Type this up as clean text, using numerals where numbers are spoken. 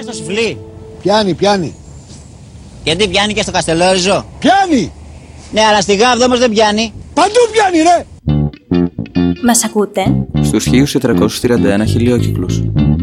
στο Σιφλί. Πιάνει. Γιατί πιάνει και στο Καστελόριζο. Πιάνει. Ναι, αλλά στη Γάβδο όμως δεν πιάνει. Παντού πιάνει, ρε. Μας ακούτε? Στους 1431 χιλιόκυκλους.